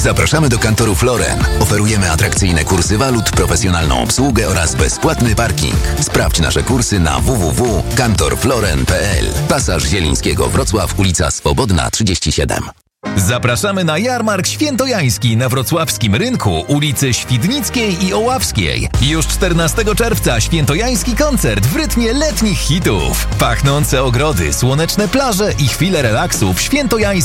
Zapraszamy do kantoru Floren. Oferujemy atrakcyjne kursy walut, profesjonalną obsługę oraz bezpłatny parking. Sprawdź nasze kursy na www.kantorfloren.pl. Pasaż Zielińskiego, Wrocław, ulica Swobodna 37. Zapraszamy na jarmark świętojański na wrocławskim rynku, ulicy Świdnickiej i Oławskiej. Już 14 czerwca świętojański koncert w rytmie letnich hitów. Pachnące ogrody, słoneczne plaże i chwile relaksu w świętojańskim